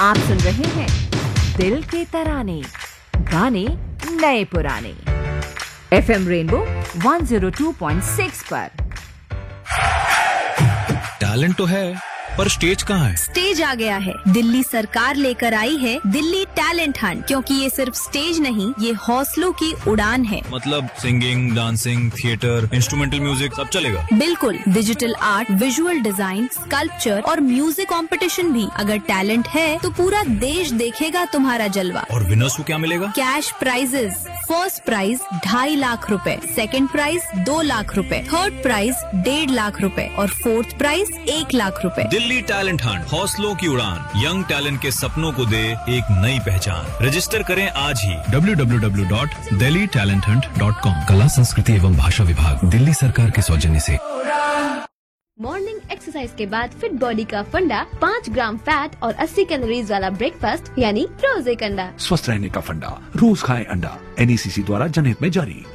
आप सुन रहे हैं दिल के तराने, गाने नए पुराने। FM रेनबो 102.6 पर। टैलेंट तो है, पर स्टेज कहाँ है? स्टेज आ गया है। दिल्ली सरकार लेकर आई है दिल्ली टैलेंट हंट, क्योंकि ये सिर्फ स्टेज नहीं, ये हौसलों की उड़ान है। मतलब singing, dancing, theatre, instrumental music सब चलेगा? बिल्कुल, digital art, visual design, sculpture और म्यूजिक कंपटीशन भी। अगर टैलेंट है तो पूरा देश देखेगा तुम्हारा जलवा। और विनर्स को क्या मिलेगा? Cash prices. First prize 2.5 lakh रुपए, सेकंड प्राइज 2 लाख रुपए, थर्ड प्राइज 1.5 लाख रुपए और फोर्थ प्राइज 1 लाख रुपए। दिल्ली टैलेंट हंट, हौसलों की उड़ान, यंग टैलेंट के सपनों को दे एक नई पहचान। रजिस्टर करें आज ही www.delhitalenthunt.com। कला, संस्कृति एवं भाषा विभाग, दिल्ली सरकार के सौजन्य से। मॉर्निंग एक्सरसाइज के बाद फिट बॉडी का फंडा 5 ग्राम फैट और 80 कैलोरीज वाला ब्रेकफास्ट यानी रोज एक अंडा। स्वस्थ रहने का फंडा, रोज खाएं अंडा। NECC द्वारा जनहित में जारी।